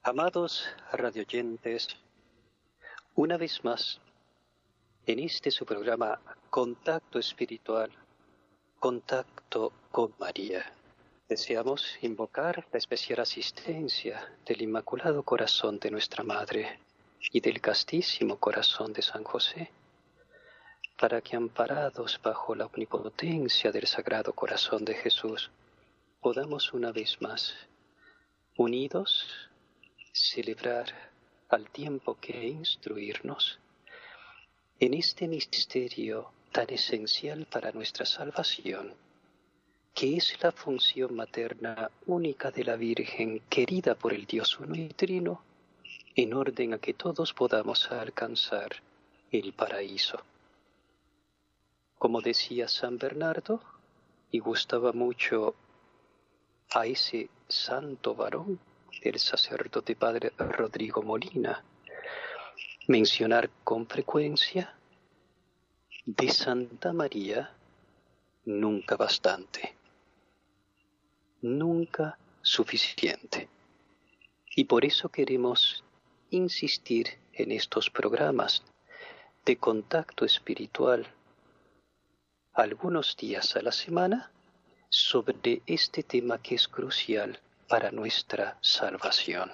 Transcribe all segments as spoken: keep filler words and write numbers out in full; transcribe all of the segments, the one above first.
Amados radioyentes, una vez más, en este su programa Contacto Espiritual, Contacto con María, deseamos invocar la especial asistencia del Inmaculado Corazón de nuestra Madre y del Castísimo Corazón de San José, para que amparados bajo la omnipotencia del Sagrado Corazón de Jesús, podamos una vez más, unidos, celebrar al tiempo que instruirnos en este misterio tan esencial para nuestra salvación, que es la función materna única de la Virgen querida por el Dios uno y trino, en orden a que todos podamos alcanzar el paraíso. Como decía San Bernardo, y gustaba mucho a ese santo varón, el sacerdote padre Rodrigo Molina, mencionar con frecuencia: de Santa María nunca bastante, nunca suficiente. Y por eso queremos insistir en estos programas de contacto espiritual algunos días a la semana sobre este tema que es crucial para nuestra salvación.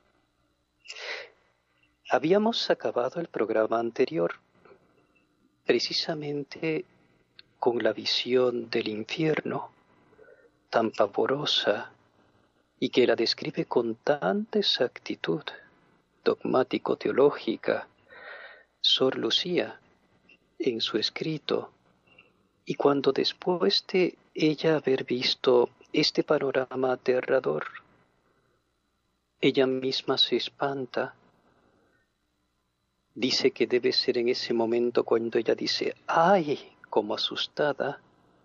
Habíamos acabado el programa anterior precisamente con la visión del infierno tan pavorosa y que la describe con tanta exactitud dogmático-teológica Sor Lucía en su escrito. Y cuando después de ella haber visto este panorama aterrador, ella misma se espanta, dice que debe ser en ese momento cuando ella dice ¡ay!, como asustada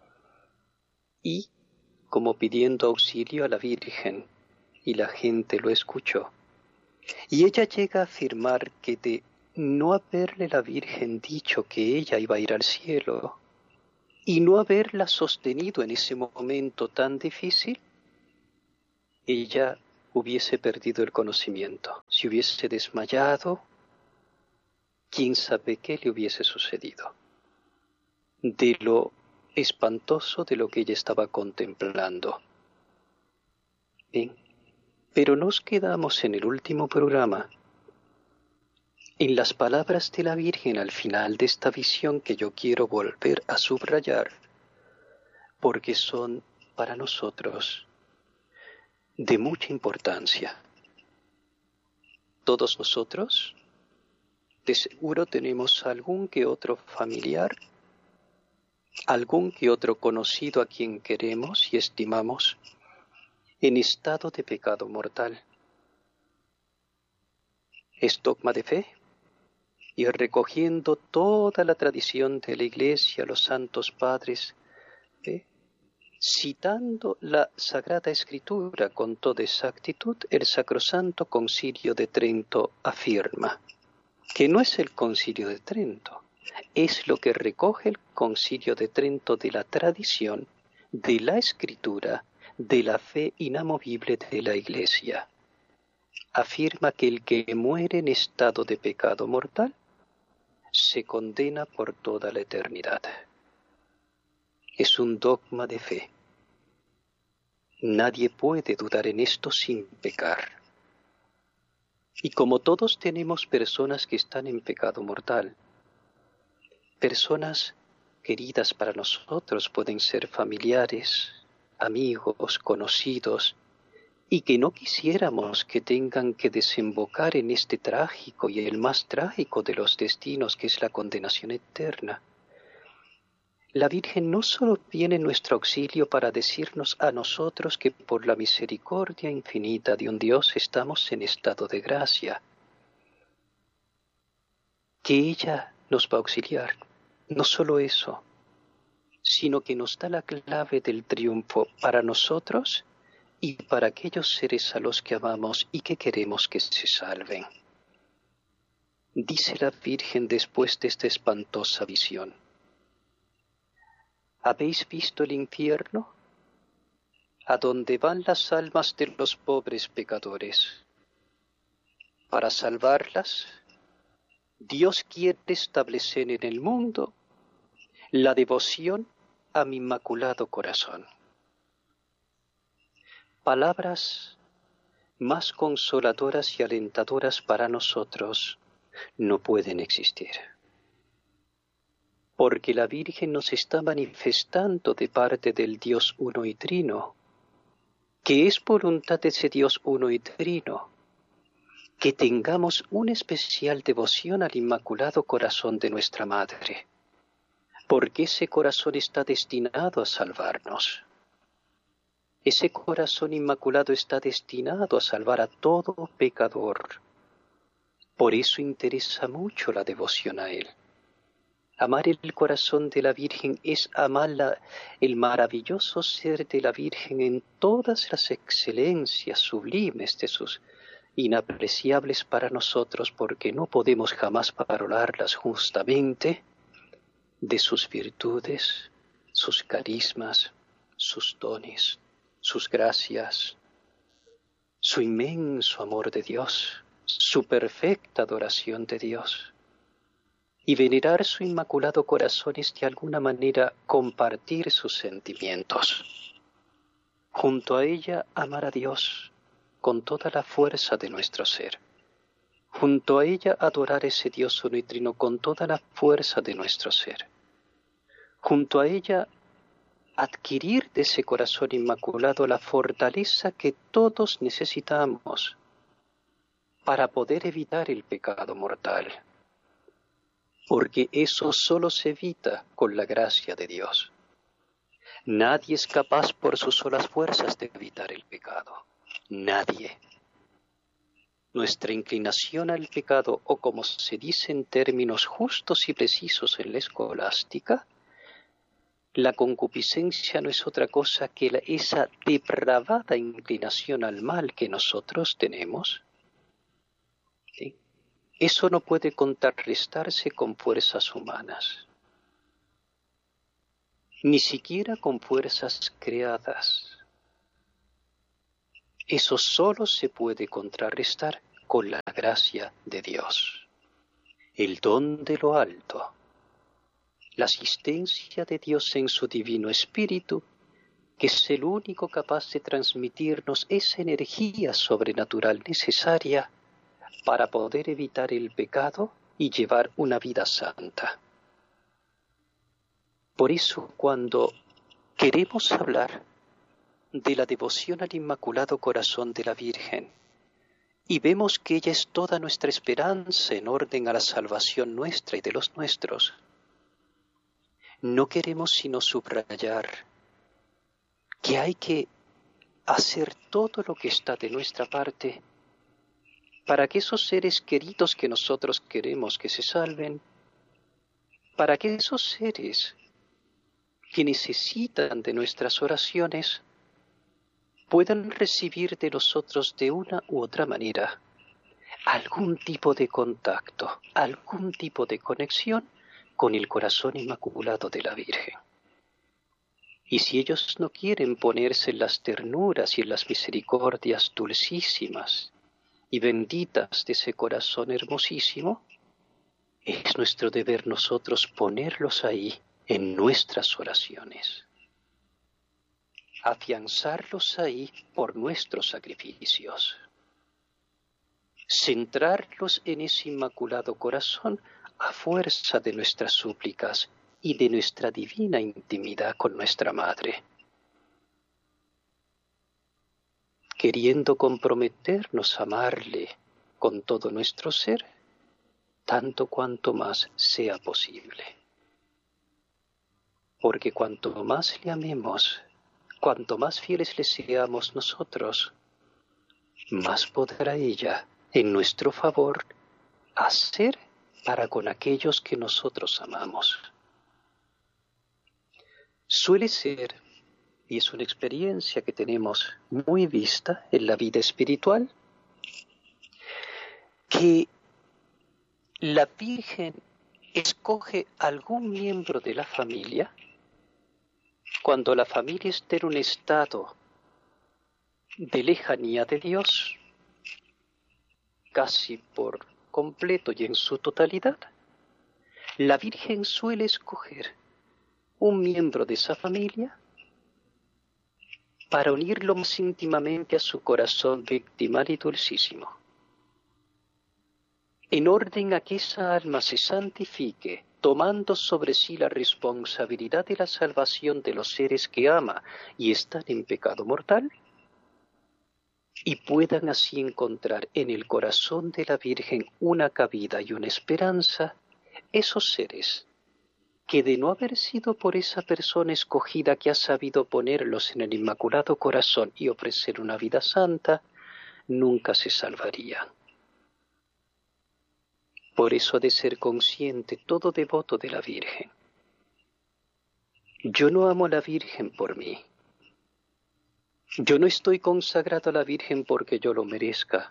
y como pidiendo auxilio a la Virgen, y la gente lo escuchó. Y ella llega a afirmar que de no haberle la Virgen dicho que ella iba a ir al cielo, y no haberla sostenido en ese momento tan difícil, ella hubiese perdido el conocimiento, se hubiese desmayado, quién sabe qué le hubiese sucedido, de lo espantoso de lo que ella estaba contemplando. Bien, pero nos quedamos en el último programa en las palabras de la Virgen al final de esta visión que yo quiero volver a subrayar, porque son para nosotros de mucha importancia. Todos nosotros, de seguro, tenemos algún que otro familiar, algún que otro conocido a quien queremos y estimamos en estado de pecado mortal. Es dogma de fe, y recogiendo toda la tradición de la Iglesia, los santos padres, ¿eh? citando la Sagrada Escritura con toda exactitud, el Sacrosanto Concilio de Trento afirma que no es el Concilio de Trento, es lo que recoge el Concilio de Trento de la tradición, de la Escritura, de la fe inamovible de la Iglesia. Afirma que el que muere en estado de pecado mortal se condena por toda la eternidad. Es un dogma de fe. Nadie puede dudar en esto sin pecar. Y como todos tenemos personas que están en pecado mortal, personas queridas para nosotros, pueden ser familiares, amigos, conocidos, y que no quisiéramos que tengan que desembocar en este trágico y el más trágico de los destinos, que es la condenación eterna. La Virgen no solo viene en nuestro auxilio para decirnos a nosotros que por la misericordia infinita de un Dios estamos en estado de gracia, que ella nos va a auxiliar. No solo eso, sino que nos da la clave del triunfo para nosotros y para aquellos seres a los que amamos y que queremos que se salven. Dice la Virgen después de esta espantosa visión: ¿habéis visto el infierno? A donde van las almas de los pobres pecadores. Para salvarlas, Dios quiere establecer en el mundo la devoción a mi inmaculado corazón. Palabras más consoladoras y alentadoras para nosotros no pueden existir. Porque la Virgen nos está manifestando de parte del Dios uno y trino, que es voluntad de ese Dios uno y trino, que tengamos una especial devoción al Inmaculado Corazón de nuestra Madre, porque ese corazón está destinado a salvarnos. Ese corazón inmaculado está destinado a salvar a todo pecador. Por eso interesa mucho la devoción a Él. Amar el corazón de la Virgen es amar la, el maravilloso ser de la Virgen en todas las excelencias sublimes de sus inapreciables para nosotros, porque no podemos jamás valorarlas justamente, de sus virtudes, sus carismas, sus dones, sus gracias, su inmenso amor de Dios, su perfecta adoración de Dios. Y venerar su inmaculado corazón es de alguna manera compartir sus sentimientos. Junto a ella amar a Dios con toda la fuerza de nuestro ser. Junto a ella adorar a ese Dios uno y trino con toda la fuerza de nuestro ser. Junto a ella adquirir de ese corazón inmaculado la fortaleza que todos necesitamos para poder evitar el pecado mortal. Porque eso solo se evita con la gracia de Dios. Nadie es capaz por sus solas fuerzas de evitar el pecado. Nadie. Nuestra inclinación al pecado, o como se dice en términos justos y precisos en la escolástica, la concupiscencia no es otra cosa que la, esa depravada inclinación al mal que nosotros tenemos. ¿Sí? Eso no puede contrarrestarse con fuerzas humanas, ni siquiera con fuerzas creadas. Eso solo se puede contrarrestar con la gracia de Dios, el don de lo alto, la asistencia de Dios en su divino espíritu, que es el único capaz de transmitirnos esa energía sobrenatural necesaria para poder evitar el pecado y llevar una vida santa. Por eso, cuando queremos hablar de la devoción al Inmaculado Corazón de la Virgen y vemos que ella es toda nuestra esperanza en orden a la salvación nuestra y de los nuestros, no queremos sino subrayar que hay que hacer todo lo que está de nuestra parte para que esos seres queridos que nosotros queremos que se salven, para que esos seres que necesitan de nuestras oraciones puedan recibir de nosotros de una u otra manera algún tipo de contacto, algún tipo de conexión con el corazón inmaculado de la Virgen. Y si ellos no quieren ponerse en las ternuras y en las misericordias dulcísimas y benditas de ese corazón hermosísimo, es nuestro deber nosotros ponerlos ahí en nuestras oraciones, afianzarlos ahí por nuestros sacrificios, centrarlos en ese inmaculado corazón a fuerza de nuestras súplicas y de nuestra divina intimidad con nuestra Madre, queriendo comprometernos a amarle con todo nuestro ser, tanto cuanto más sea posible. Porque cuanto más le amemos, cuanto más fieles le seamos nosotros, más podrá ella, en nuestro favor, hacer para con aquellos que nosotros amamos. Suele ser, y es una experiencia que tenemos muy vista en la vida espiritual, que la Virgen escoge algún miembro de la familia cuando la familia está en un estado de lejanía de Dios, casi por completo y en su totalidad, la Virgen suele escoger un miembro de esa familia para unirlo más íntimamente a su corazón victimal y dulcísimo, en orden a que esa alma se santifique, tomando sobre sí la responsabilidad de la salvación de los seres que ama y están en pecado mortal, y puedan así encontrar en el corazón de la Virgen una cabida y una esperanza, esos seres que de no haber sido por esa persona escogida que ha sabido ponerlos en el Inmaculado Corazón y ofrecer una vida santa, nunca se salvarían. Por eso ha de ser consciente todo devoto de la Virgen. Yo no amo a la Virgen por mí. Yo no estoy consagrado a la Virgen porque yo lo merezca.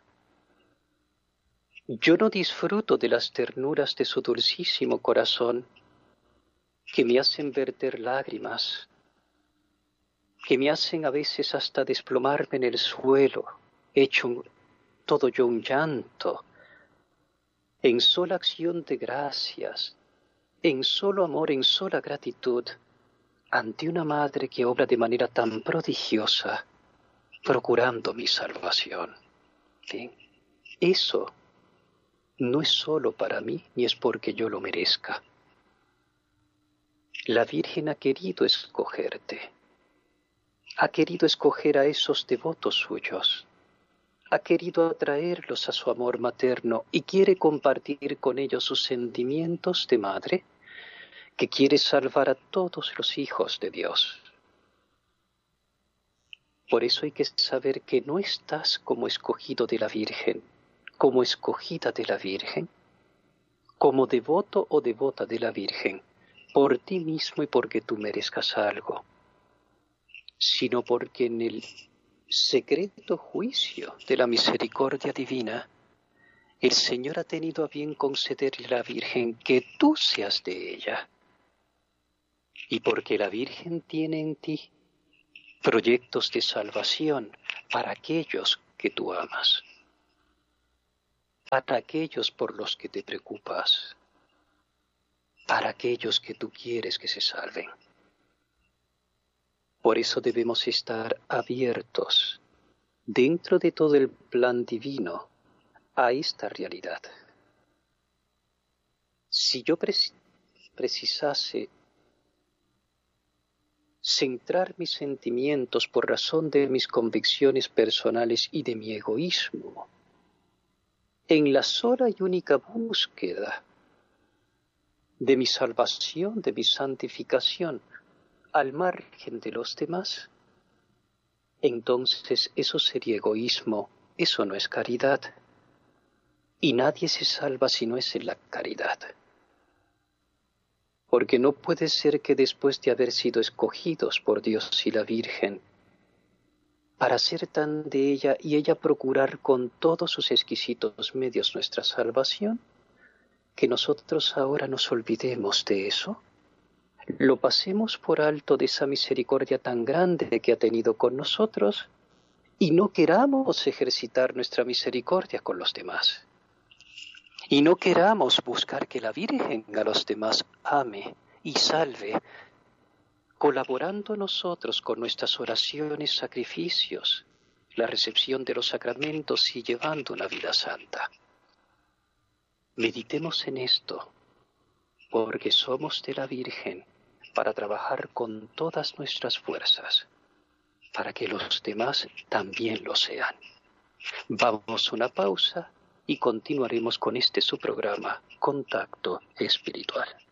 Yo no disfruto de las ternuras de su dulcísimo corazón que me hacen verter lágrimas, que me hacen a veces hasta desplomarme en el suelo, hecho un, todo yo un llanto, en sola acción de gracias, en solo amor, en sola gratitud, ante una madre que obra de manera tan prodigiosa, procurando mi salvación. ¿Sí? Eso no es solo para mí, ni es porque yo lo merezca. La Virgen ha querido escogerte, ha querido escoger a esos devotos suyos, ha querido atraerlos a su amor materno y quiere compartir con ellos sus sentimientos de madre, que quiere salvar a todos los hijos de Dios. Por eso hay que saber que no estás como escogido de la Virgen, como escogida de la Virgen, como devoto o devota de la Virgen, por ti mismo y porque tú merezcas algo, sino porque en el secreto juicio de la misericordia divina, el Señor ha tenido a bien concederle a la Virgen que tú seas de ella, y porque la Virgen tiene en ti proyectos de salvación para aquellos que tú amas, para aquellos por los que te preocupas, para aquellos que tú quieres que se salven. Por eso debemos estar abiertos dentro de todo el plan divino a esta realidad. Si yo precis- precisase centrar mis sentimientos por razón de mis convicciones personales y de mi egoísmo en la sola y única búsqueda de mi salvación, de mi santificación, al margen de los demás, entonces eso sería egoísmo, eso no es caridad. Y nadie se salva si no es en la caridad. Porque no puede ser que después de haber sido escogidos por Dios y la Virgen, para ser tan de ella y ella procurar con todos sus exquisitos medios nuestra salvación, que nosotros ahora nos olvidemos de eso, lo pasemos por alto de esa misericordia tan grande que ha tenido con nosotros y no queramos ejercitar nuestra misericordia con los demás. Y no queramos buscar que la Virgen a los demás ame y salve, colaborando nosotros con nuestras oraciones, sacrificios, la recepción de los sacramentos y llevando una vida santa. Meditemos en esto, porque somos de la Virgen para trabajar con todas nuestras fuerzas, para que los demás también lo sean. Vamos a una pausa y continuaremos con este su programa, Contacto Espiritual.